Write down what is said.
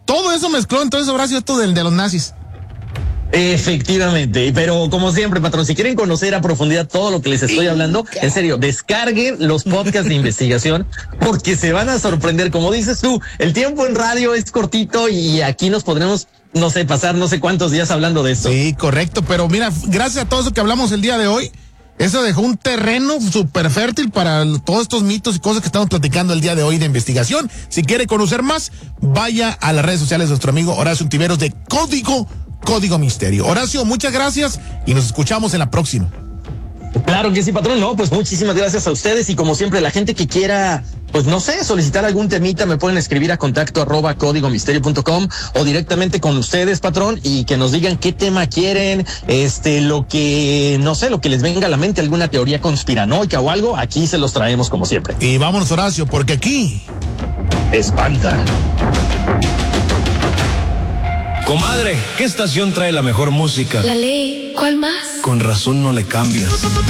todo eso mezcló, entonces habrá sido esto de los nazis. Efectivamente, pero como siempre, patrón, si quieren conocer a profundidad todo lo que les estoy hablando, en serio, descarguen los podcasts de investigación porque se van a sorprender. Como dices tú, el tiempo en radio es cortito y aquí nos podremos, no sé, pasar no sé cuántos días hablando de esto. Sí, correcto, pero mira, gracias a todo eso que hablamos el día de hoy, eso dejó un terreno súper fértil para todos estos mitos y cosas que estamos platicando el día de hoy de investigación. Si quiere conocer más, vaya a las redes sociales de nuestro amigo Horacio Ontiveros de Código Misterio. Horacio, muchas gracias y nos escuchamos en la próxima. Claro que sí, patrón. No, pues muchísimas gracias a ustedes y como siempre, la gente que quiera, pues no sé, solicitar algún temita, me pueden escribir a contacto@códigomisterio.com o directamente con ustedes, patrón, y que nos digan qué tema quieren, lo que, no sé, lo que les venga a la mente, alguna teoría conspiranoica o algo, aquí se los traemos como siempre. Y vámonos, Horacio, porque aquí espantan. Comadre, ¿qué estación trae la mejor música? La Ley, ¿cuál más? Con razón no le cambias.